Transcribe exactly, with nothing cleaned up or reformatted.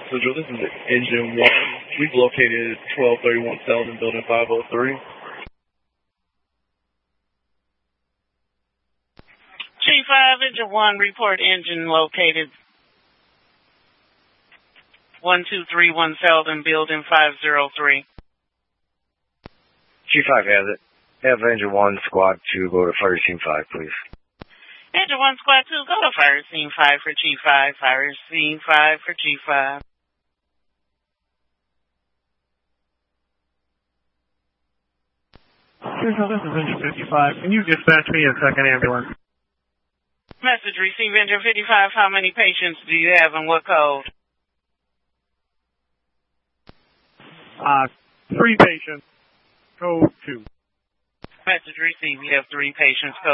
So, Joe, this is Engine one. We've located twelve thirty-one Selden, Building five oh three. G five, Engine one, report engine located one two three one Selden, Building five oh three. G five has it. Have Engine one, Squad two, go to Fire Scene five, please. Engine one, Squad two, go to Fire Scene five for G five. Fire Scene five for G five. This is Engine fifty-five. Can you dispatch me a second ambulance? Message received, Engine fifty-five. How many patients do you have and what code? Uh, three patients. Code two. Message received. You have three patients. Code